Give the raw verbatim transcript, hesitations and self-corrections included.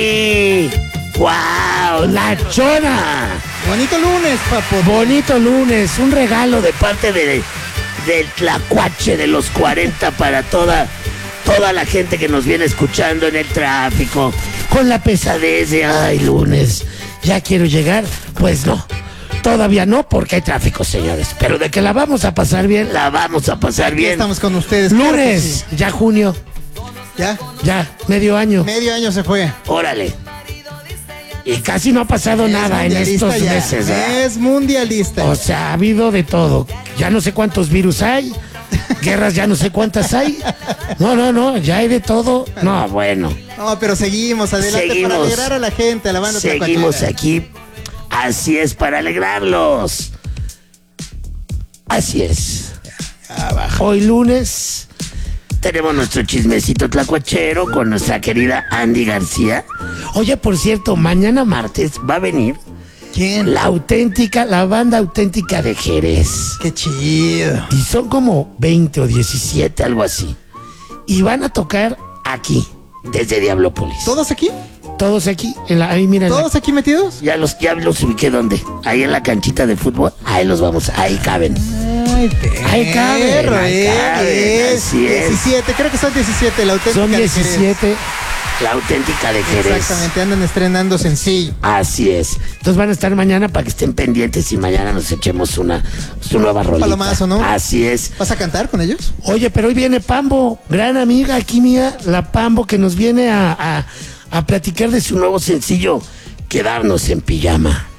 ¡Wow! ¡La Chona! Bonito lunes, papo. Bonito lunes, un regalo de parte de, del Tlacuache de los cuarenta para toda, toda la gente que nos viene escuchando en el tráfico, con la pesadez de, ay, lunes, ya quiero llegar. Pues no, todavía no, porque hay tráfico, señores. Pero de que la vamos a pasar bien, la vamos a pasar Aquí bien. estamos con ustedes. Lunes, claro que sí. ya junio, Ya, ya, medio año. medio año se fue. Órale. Y casi no ha pasado Es nada en mundialista estos ya. meses, ¿verdad? Es mundialista. O sea, ha habido de todo. Ya no sé cuántos virus hay. Guerras ya no sé cuántas hay. No, no, no, ya hay de todo. No, bueno. No, pero seguimos adelante Seguimos. para alegrar a la gente, a la banda Seguimos tlacuachera. aquí. Así es, para alegrarlos. Así es. Hoy lunes tenemos nuestro chismecito tlacuachero con nuestra querida Andy García. Oye, por cierto, mañana martes va a venir ¿Quién? la auténtica, la banda auténtica de Jerez. Qué chido. Y son como veinte o diecisiete, algo así. Y van a tocar aquí, desde Diablópolis. ¿Todos aquí? Todos aquí, en la, ahí mira. en la- ¿Todos aquí metidos? Ya los, ya los ubiqué, ¿dónde? Ahí en la canchita de fútbol. Ahí los vamos, ahí caben. Ay, perro, Ahí caben, ahí eh, caben, es así es. diecisiete, creo que son diecisiete, la auténtica Son de Jerez. diecisiete, la auténtica de Jerez. Exactamente, andan estrenando sencillo. Así es. Entonces van a estar mañana para que estén pendientes y mañana nos echemos una su nueva rolita. Palomazo, ¿no? Así es. ¿Vas a cantar con ellos? Oye, pero hoy viene Pambo, gran amiga aquí mía, la Pambo, que nos viene a, a, a platicar de su nuevo sencillo, Quedarnos en Pijama.